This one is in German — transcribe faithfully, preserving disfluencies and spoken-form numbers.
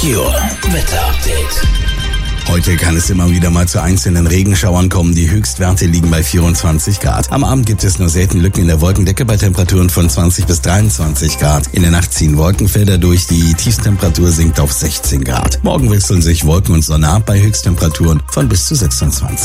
Merkur Wetter-Update. Heute kann es immer wieder mal zu einzelnen Regenschauern kommen. Die Höchstwerte liegen bei vierundzwanzig Grad. Am Abend gibt es nur selten Lücken in der Wolkendecke bei Temperaturen von zwanzig bis dreiundzwanzig Grad. In der Nacht ziehen Wolkenfelder durch, die Tiefstemperatur sinkt auf sechzehn Grad. Morgen wechseln sich Wolken und Sonne ab bei Höchsttemperaturen von bis zu sechsundzwanzig.